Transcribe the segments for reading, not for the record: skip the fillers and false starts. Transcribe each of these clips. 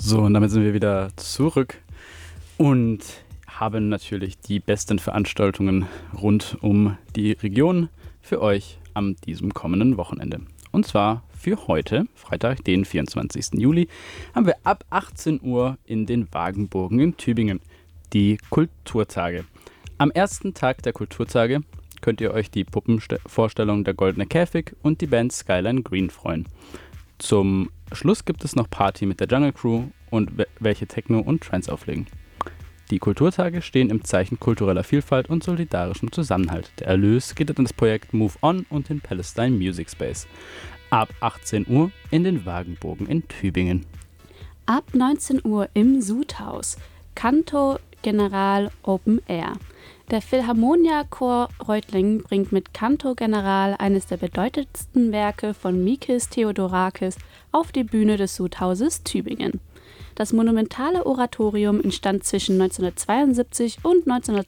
So, und damit sind wir wieder zurück und haben natürlich die besten Veranstaltungen rund um die Region für euch an diesem kommenden Wochenende. Und zwar für heute, Freitag, den 24. Juli, haben wir ab 18 Uhr in den Wagenburgen in Tübingen die Kulturtage. Am ersten Tag der Kulturtage könnt ihr euch die Puppenvorstellung Der Goldene Käfig und die Band Skyline Green freuen. Zum Schluss gibt es noch Party mit der Jungle Crew und welche Techno und Trance auflegen. Die Kulturtage stehen im Zeichen kultureller Vielfalt und solidarischem Zusammenhalt. Der Erlös geht an das Projekt Move On und den Palestine Music Space. Ab 18 Uhr in den Wagenburgen in Tübingen. Ab 19 Uhr im Sudhaus. Canto General Open Air. Der Philharmonia-Chor Reutlingen bringt mit Canto General eines der bedeutendsten Werke von Mikis Theodorakis auf die Bühne des Sudhauses Tübingen. Das monumentale Oratorium entstand zwischen 1972 und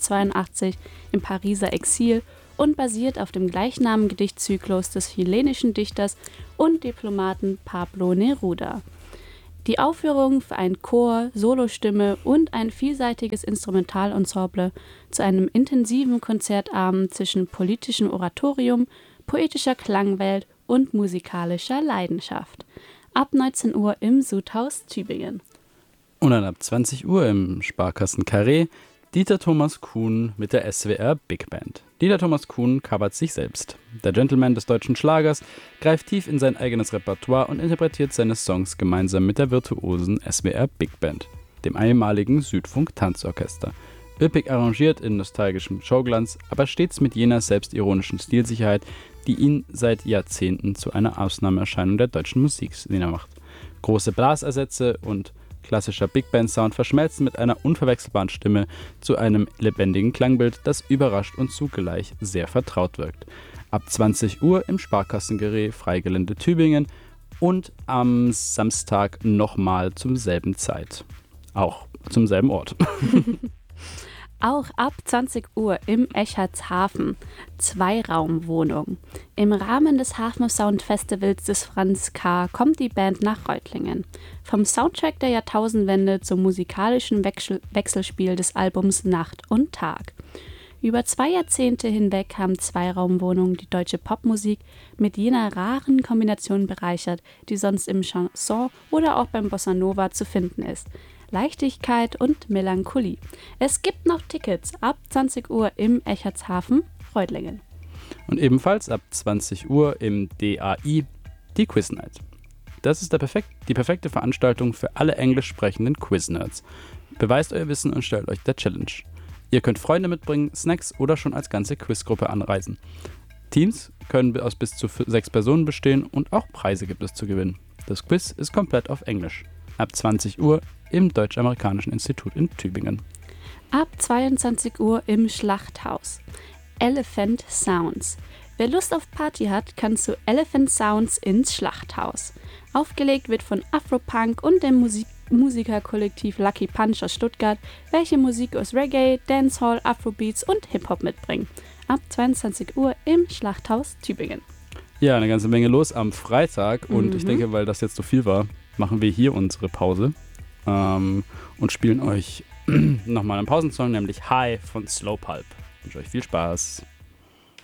1982 im Pariser Exil und basiert auf dem gleichnamigen Gedichtzyklus des chilenischen Dichters und Diplomaten Pablo Neruda. Die Aufführung für einen Chor, Solostimme und ein vielseitiges Instrumentalensemble zu einem intensiven Konzertabend zwischen politischem Oratorium, poetischer Klangwelt und musikalischer Leidenschaft. Ab 19 Uhr im Sudhaus Tübingen. Und dann ab 20 Uhr im Sparkassen Carré Dieter Thomas Kuhn mit der SWR Big Band. Dieter Thomas Kuhn covert sich selbst. Der Gentleman des deutschen Schlagers greift tief in sein eigenes Repertoire und interpretiert seine Songs gemeinsam mit der virtuosen SWR Big Band, dem einmaligen Südfunk-Tanzorchester. Üppig arrangiert in nostalgischem Showglanz, aber stets mit jener selbstironischen Stilsicherheit, die ihn seit Jahrzehnten zu einer Ausnahmeerscheinung der deutschen Musikszene macht. Große Blasersätze und klassischer Big Band Sound verschmelzen mit einer unverwechselbaren Stimme zu einem lebendigen Klangbild, das überrascht und zugleich sehr vertraut wirkt. Ab 20 Uhr im Sparkassengaré Freigelände Tübingen und am Samstag nochmal zum selben Zeit. Auch zum selben Ort. Auch ab 20 Uhr im Echertshafen. Zweiraumwohnung. Im Rahmen des Hafen Sound Festivals des Franz K. kommt die Band nach Reutlingen. Vom Soundtrack der Jahrtausendwende zum musikalischen Wechselspiel des Albums Nacht und Tag. Über 2 Jahrzehnte hinweg haben Zweiraumwohnungen die deutsche Popmusik mit jener raren Kombination bereichert, die sonst im Chanson oder auch beim Bossa Nova zu finden ist. Leichtigkeit und Melancholie. Es gibt noch Tickets ab 20 Uhr im Echertshafen, Reutlingen. Und ebenfalls ab 20 Uhr im DAI die Quiz Night. Das ist die perfekte Veranstaltung für alle englisch sprechenden Quiz-Nerds. Beweist euer Wissen und stellt euch der Challenge. Ihr könnt Freunde mitbringen, Snacks oder schon als ganze Quizgruppe anreisen. Teams können aus bis zu 6 Personen bestehen und auch Preise gibt es zu gewinnen. Das Quiz ist komplett auf Englisch. Ab 20 Uhr im Deutsch-Amerikanischen Institut in Tübingen. Ab 22 Uhr im Schlachthaus. Elephant Sounds. Wer Lust auf Party hat, kann zu Elephant Sounds ins Schlachthaus. Aufgelegt wird von Afropunk und dem Musikerkollektiv Lucky Punch aus Stuttgart, welche Musik aus Reggae, Dancehall, Afrobeats und Hip-Hop mitbringen. Ab 22 Uhr im Schlachthaus Tübingen. Ja, eine ganze Menge los am Freitag und ich denke, weil das jetzt so viel war, machen wir hier unsere Pause und spielen euch nochmal einen Pausensong, nämlich High von Slow Pulp. Ich wünsche euch viel Spaß.